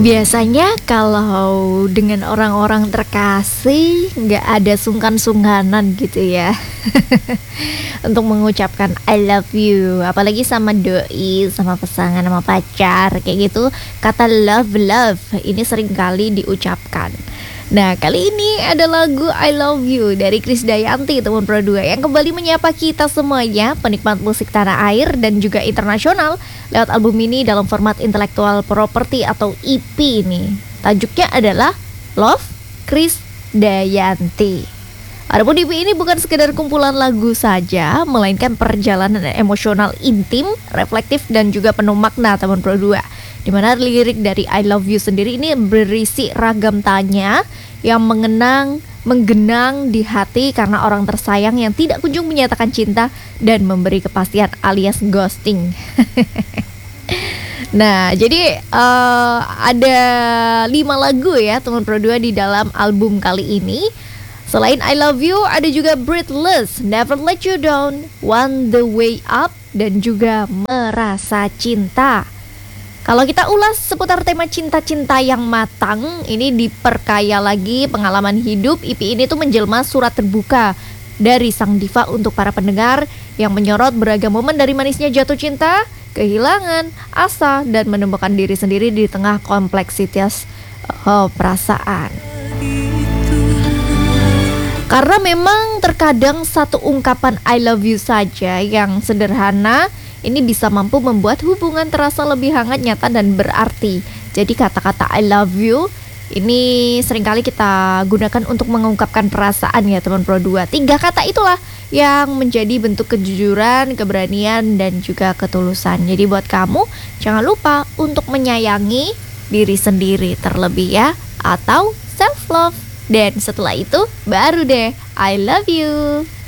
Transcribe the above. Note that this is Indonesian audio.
Biasanya kalau dengan orang-orang terkasih nggak ada sungkan-sungkanan gitu ya untuk mengucapkan I love you, apalagi sama doi, sama pasangan, sama pacar kayak gitu. Kata love love ini sering kali diucapkan. Nah, kali ini ada lagu I Love You dari Krisdayanti, teman Pro 2, yang kembali menyapa kita semuanya, penikmat musik tanah air dan juga internasional, lewat album ini dalam format intellectual property atau EP ini. Tajuknya adalah Love Krisdayanti. Adapun EP ini bukan sekedar kumpulan lagu saja, melainkan perjalanan emosional intim, reflektif dan juga penuh makna, teman Pro 2. Di mana lirik dari I Love You sendiri ini berisi ragam tanya yang menggenang di hati karena orang tersayang yang tidak kunjung menyatakan cinta dan memberi kepastian alias ghosting. Nah, jadi ada 5 lagu ya teman Pro 2 di dalam album kali ini. Selain I Love You, ada juga Breathless, Never Let You Down, On The Way Up, dan juga Merasa Cinta. Kalau kita ulas seputar tema cinta-cinta yang matang, ini diperkaya lagi pengalaman hidup. EP ini tuh menjelma surat terbuka dari sang diva untuk para pendengar yang menyorot beragam momen dari manisnya jatuh cinta, kehilangan, asa, dan menemukan diri sendiri di tengah kompleksitas perasaan. Karena memang terkadang satu ungkapan I love you saja yang sederhana ini bisa mampu membuat hubungan terasa lebih hangat, nyata, dan berarti. Jadi kata-kata I love you ini seringkali kita gunakan untuk mengungkapkan perasaan ya teman Pro 2. 3 kata itulah yang menjadi bentuk kejujuran, keberanian, dan juga ketulusan. Jadi buat kamu jangan lupa untuk menyayangi diri sendiri terlebih ya, atau self love. Dan setelah itu baru deh I love you.